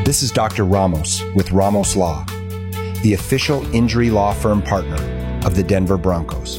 This is Dr. Ramos with Ramos Law, the official injury law firm partner of the Denver Broncos.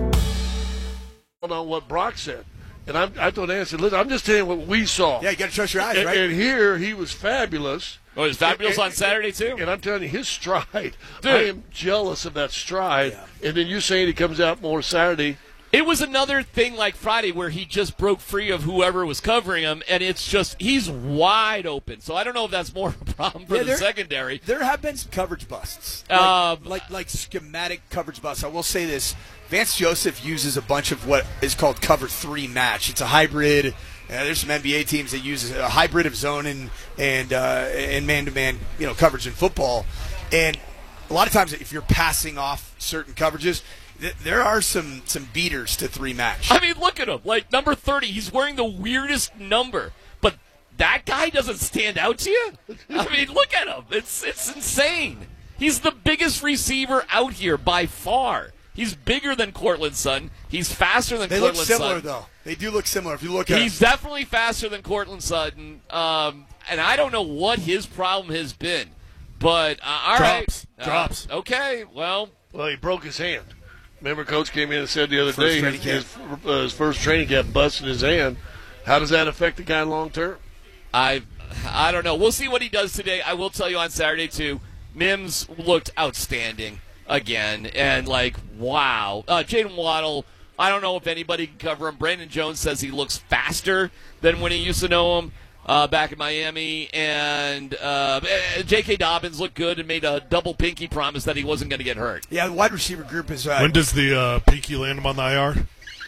On what Brock said. And I told Dan, I said, listen, I'm just telling you what we saw. Yeah, you got to trust your eyes, right? And here, he was fabulous. Oh, he was fabulous on Saturday, too? And I'm telling you, his stride, Dude. I am jealous of that stride. Yeah. And then you're saying he comes out more Saturday. It was another thing like Friday where he just broke free of whoever was covering him, and it's just, he's wide open. So I don't know if that's more of a problem for the secondary. There have been some coverage busts, like schematic coverage busts. I will say this. Vance Joseph uses a bunch of what is called cover 3 match. It's a hybrid. There's some NBA teams that use a hybrid of zone and man-to-man, coverage in football. And a lot of times, if you're passing off certain coverages, there are some beaters to 3 match. I mean, look at him. Like, number 30, he's wearing the weirdest number. But that guy doesn't stand out to you? I mean, look at him. It's insane. He's the biggest receiver out here by far. He's bigger than Courtland Sutton. He's faster than Courtland Sutton. They look similar, though. They do look similar if you look at him. He's definitely faster than Courtland Sutton. And I don't know what his problem has been. But, all right. Drops. Okay, well, he broke his hand. Remember, Coach came in and said the other day his first training camp busted his hand. How does that affect the guy long term? I don't know. We'll see what he does today. I will tell you on Saturday, too, Mims looked outstanding again. And, wow. Jaden Waddle, I don't know if anybody can cover him. Brandon Jones says he looks faster than when he used to know him. Back in Miami, and J.K. Dobbins looked good and made a double pinky promise that he wasn't going to get hurt. Yeah, the wide receiver group is... when does the pinky land him on the IR?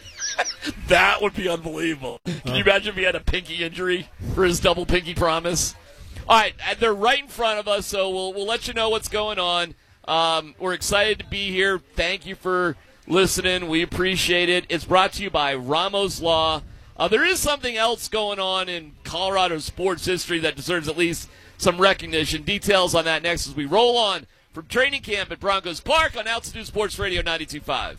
That would be unbelievable. Can you imagine if he had a pinky injury for his double pinky promise? All right, they're right in front of us, so we'll let you know what's going on. We're excited to be here. Thank you for listening. We appreciate it. It's brought to you by Ramos Law. There is something else going on in Colorado sports history that deserves at least some recognition. Details on that next as we roll on from training camp at Broncos Park on Altitude Sports Radio 92.5.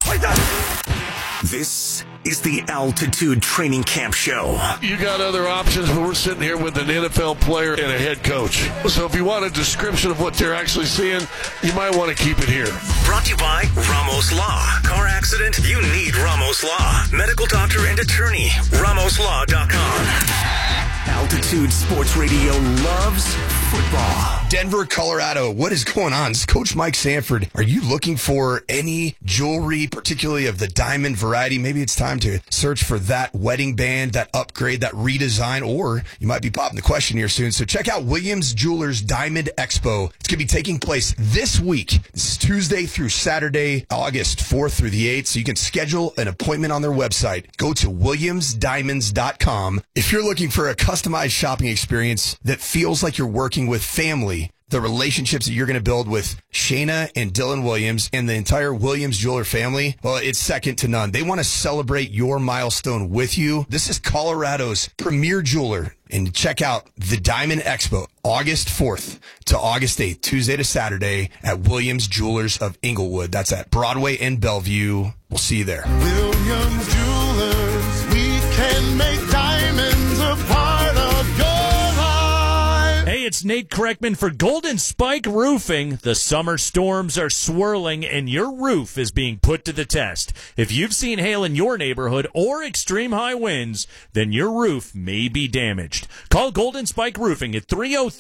This is the Altitude Training Camp Show. You got other options, but we're sitting here with an NFL player and a head coach. So if you want a description of what they're actually seeing, you might want to keep it here. Brought to you by Ramos Law. Car accident? You need Ramos Law. Medical doctor and attorney. RamosLaw.com. Altitude Sports Radio loves football. Denver, Colorado. What is going on? This is Coach Mike Sanford. Are you looking for any jewelry, particularly of the diamond variety? Maybe it's time to search for that wedding band, that upgrade, that redesign, or you might be popping the question here soon. So check out Williams Jewelers Diamond Expo. It's going to be taking place this week. This is Tuesday through Saturday, August 4th through the 8th. So you can schedule an appointment on their website. Go to WilliamsDiamonds.com. If you're looking for a customized shopping experience that feels like you're working with family, the relationships that you're going to build with Shayna and Dylan Williams and the entire Williams Jeweler family, well, it's second to none. They want to celebrate your milestone with you. This is Colorado's premier jeweler. And check out the Diamond Expo, August 4th to August 8th, Tuesday to Saturday at Williams Jewelers of Inglewood. That's at Broadway and Bellevue. We'll see you there. Williams Jewelers, we can make diamonds a part of your life. Hey, it's Nate Kreckman for Golden Spike Roofing. The summer storms are swirling and your roof is being put to the test. If you've seen hail in your neighborhood or extreme high winds, then your roof may be damaged. Call Golden Spike Roofing at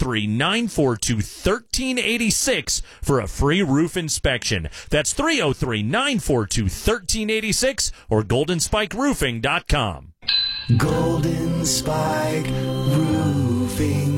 303-942-1386 for a free roof inspection. That's 303-942-1386 or goldenspikeroofing.com. Golden Spike Roofing.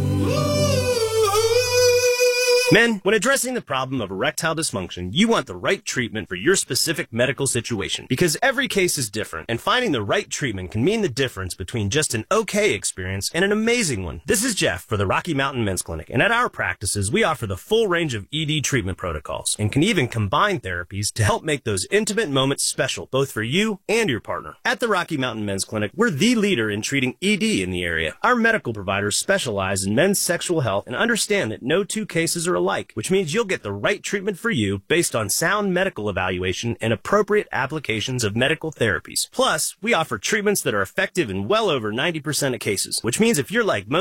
Men, when addressing the problem of erectile dysfunction, you want the right treatment for your specific medical situation because every case is different, and finding the right treatment can mean the difference between just an okay experience and an amazing one. This is Jeff for the Rocky Mountain Men's Clinic, and at our practices, we offer the full range of ED treatment protocols and can even combine therapies to help make those intimate moments special, both for you and your partner. At the Rocky Mountain Men's Clinic, we're the leader in treating ED in the area. Our medical providers specialize in men's sexual health and understand that no two cases are alike, which means you'll get the right treatment for you based on sound medical evaluation and appropriate applications of medical therapies. Plus, we offer treatments that are effective in well over 90% of cases, which means if you're like most